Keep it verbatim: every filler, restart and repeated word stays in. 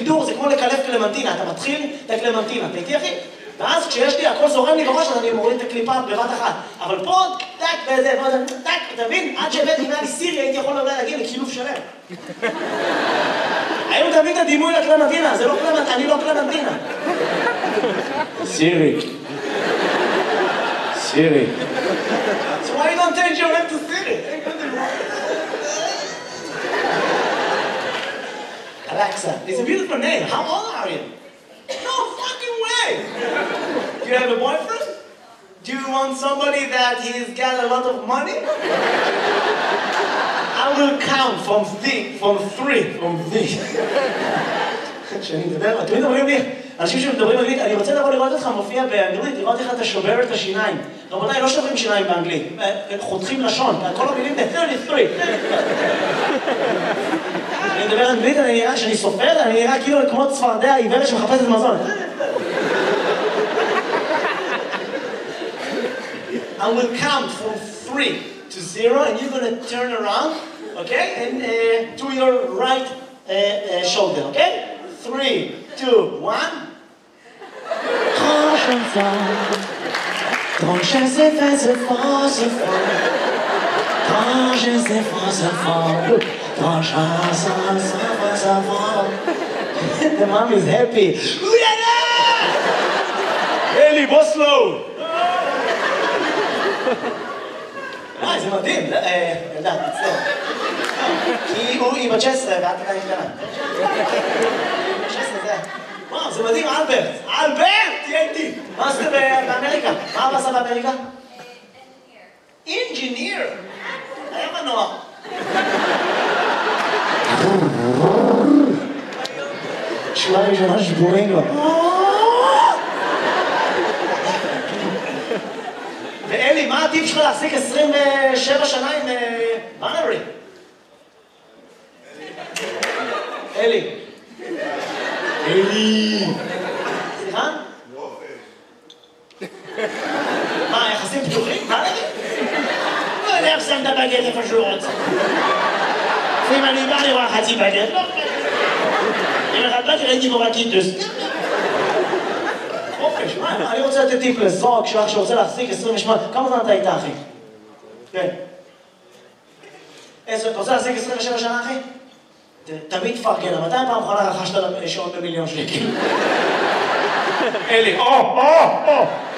בידור זה כמו לקלף קלמנטינה, אתה מתחיל את הקלמנטינה, אתה איתי אחי? ואז כשיש לי, הכל זורם לי בראש, אז אני מוריד את הקליפה בבת אחת. אבל פה, טק, וזה, וזה, טק, אתה מבין? עד שהבאתי אם היה לי סירי, הייתי יכול אולי להגיע לקילוף שלם. היום תמיד את הדימוי לקלמנטינה, זה לא קלמנטינה, אני לא קלמנטינה. סירי. סירי. So why you don't change your name to Siri? Alexa, it's a beautiful name. How old are you? No fucking way! Do you have a boyfriend? Do you want somebody that he's got a lot of money? I will count from three, from three, from three. כשאני מדבר, תמיד אומרים לי, אנשים שמדברים אנגלית, אני רוצה לבוא לראות אותך מופיע באנגלית, לראות איך אתה שובר את השיניים. רבותיי, לא שוברים שיניים באנגלית, חותכים לשון, כל המילים זה שלושים ושלוש. אני מדבר אנגלית, אני נראה, שאני סופר, אני נראה כאילו כמו צפרדע עיוורת שמחפשת מזון. I will count from three to zero, and you're gonna turn around, okay, and uh, to your right uh, uh, shoulder, okay? Three, two, one. Grand chanson, grand chanson, c'est fort, c'est fort. Grand chanson, c'est fort. Grand chanson, c'est fort. The mom is happy. Eli, בוא slow. אה, זה מדהים. ילדה, תצטער. כי היא בת תשע עשרה ואת עדיין קטנה. תשע עשרה זה... וואו, זה מדהים, אלברט. אלברט! תהיה איתי. מה עשית באמריקה? מה אבא עשה באמריקה? אינג'יניר. היה מנוע. שורה ראשונה שבורים לו. ואלי, מה הטיפ שלך להחזיק עשרים ושבע שנה עם בנרי? אלי. אלי. סליחה? לא אוהב. מה, יחסים פתוחים? בנרי? לא יודע איך שם את הבגט איפה שהוא רוצה. אם אני בא לראה חצי בגט, לא אוהב. אם אחד באתי ראיתי בו רקיטוס. חופש, מה? אני רוצה לתת טיפ לזוג שלך שרוצה להחזיק עשרים ושמונה. כמה זמן אתה איתה, אחי? כן. אתה רוצה להחזיק עשרים ושבע שנה, אחי? תמיד תפרגן, מתי פעם אחרונה רכשת שעון במיליון שקל? אלי, או, או, או!